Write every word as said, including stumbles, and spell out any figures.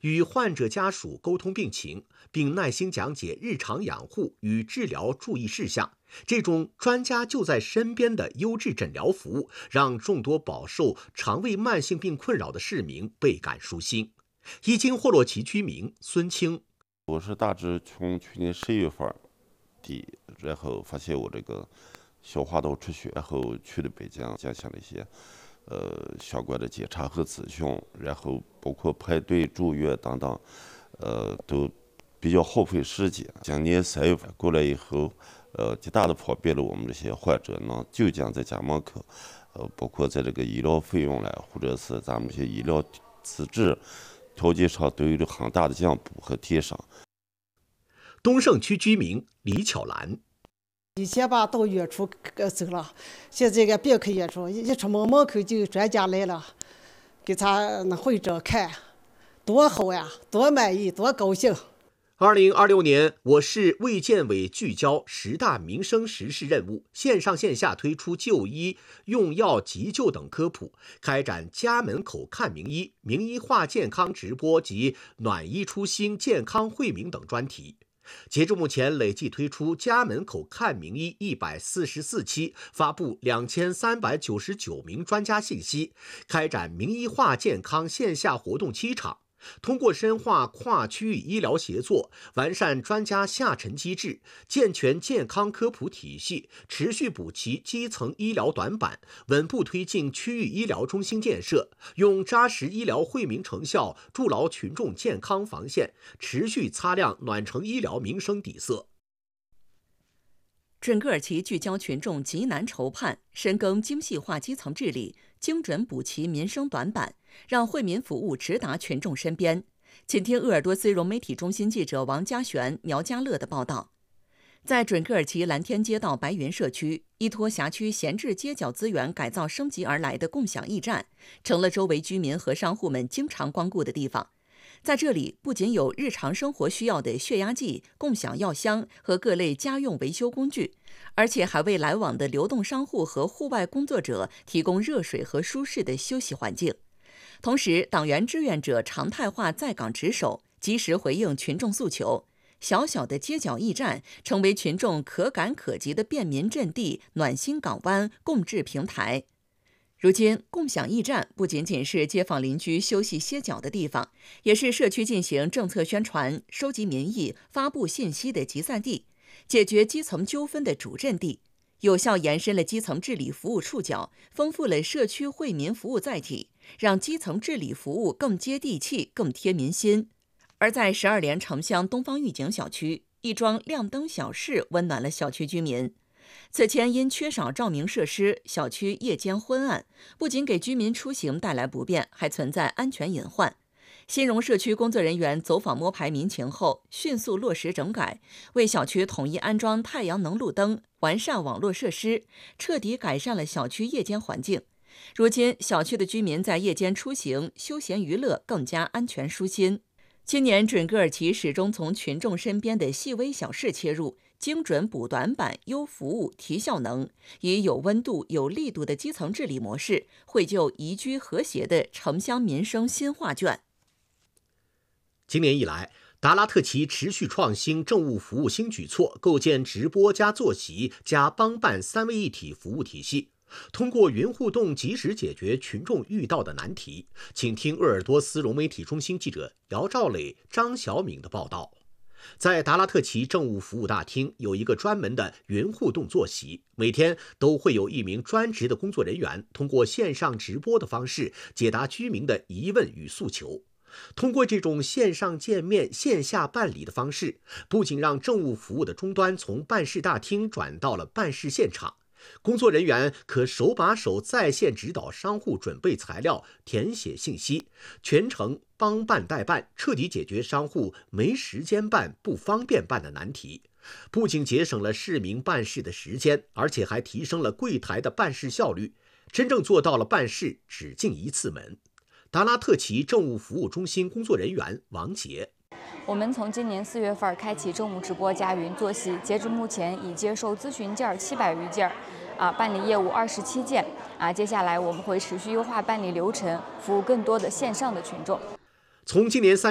与患者家属沟通病情，并耐心讲解日常养护与治疗注意事项。这种专家就在身边的优质诊疗服务，让众多饱受肠胃慢性病困扰的市民倍感舒心。伊金霍洛旗居民孙清， 我是大致从去年十一月份底，然后发现我这个消化道出血，然后去了北京进行了一些呃相关的检查和咨询，然后包括排队住院等等，呃都比较耗费时间。今年三月份过来以后，呃极大的方便了我们这些患者能就近在家门口，呃包括在这个医疗费用来，或者是咱们这些医疗资质条件上都有了很大的进步和提升。 东胜区居民李巧兰， 以前吧到远处走了，现在这个别克远处一出门门口就有专家来了，给咱那患者看，多好呀，多满意，多高兴。 二零二六年，我市卫健委聚焦十大民生实事任务，线上线下推出就医、用药、急救等科普，开展家门口看名医、名医化健康直播及暖医初心、健康惠民等专题。截至目前，累计推出家门口看名医一百四十四期，发布两千三百九十九名专家信息，开展名医化健康线下活动七场。通过深化跨区域医疗协作，完善专家下沉机制，健全健康科普体系，持续补齐基层医疗短板，稳步推进区域医疗中心建设，用扎实医疗惠民成效筑牢群众健康防线，持续擦亮暖城医疗民生底色。 准噶尔旗聚焦群众急难愁盼，深耕精细化基层治理，精准补齐民生短板，让惠民服务直达群众身边。请听鄂尔多斯融媒体中心记者王家璇、苗家乐的报道。在准噶尔旗蓝天街道白云社区，依托辖区闲置街角资源改造升级而来的共享驿站，成了周围居民和商户们经常光顾的地方。在这里，不仅有日常生活需要的血压计、共享药箱和各类家用维修工具，而且还为来往的流动商户和户外工作者提供热水和舒适的休息环境。同时，党员志愿者常态化在岗值守，及时回应群众诉求。小小的街角驿站成为群众可感可及的便民阵地、暖心港湾、共治平台。如今，共享驿站不仅仅是街坊邻居休息歇脚的地方，也是社区进行政策宣传、收集民意、发布信息的集散地，解决基层纠纷的主阵地，有效延伸了基层治理服务触角，丰富了社区惠民服务载体，让基层治理服务更接地气、更贴民心。而在十二连城乡东方御景小区，一桩亮灯小事温暖了小区居民。此前因缺少照明设施，小区夜间昏暗，不仅给居民出行带来不便，还存在安全隐患。新荣社区工作人员走访摸排民情后，迅速落实整改，为小区统一安装太阳能路灯，完善网络设施，彻底改善了小区夜间环境。如今，小区的居民在夜间出行、休闲娱乐更加安全舒心。今年准噶尔旗始终从群众身边的细微小事切入，精准补短板、优服务、提效能，以有温度、有力度的基层治理模式，绘就宜居和谐的城乡民生新画卷。 今年以来，达拉特旗持续创新政务服务新举措，构建直播加坐席加帮办三位一体服务体系，通过云互动及时解决群众遇到的难题。请听鄂尔多斯融媒体中心记者姚兆磊、张小敏的报道。在达拉特旗政务服务大厅有一个专门的云互动坐席，每天都会有一名专职的工作人员通过线上直播的方式解答居民的疑问与诉求。通过这种线上见面、线下办理的方式，不仅让政务服务的终端从办事大厅转到了办事现场，工作人员可手把手在线指导商户准备材料、填写信息，全程帮办代办，彻底解决商户没时间办、不方便办的难题。不仅节省了市民办事的时间，而且还提升了柜台的办事效率，真正做到了办事只进一次门。达拉特旗政务服务中心工作人员王杰， 我们从今年四月份开启政务直播加云坐席，截至目前已接受咨询件七百余件，啊，办理业务二十七件，啊，接下来我们会持续优化办理流程，服务更多的线上的群众。 从今年三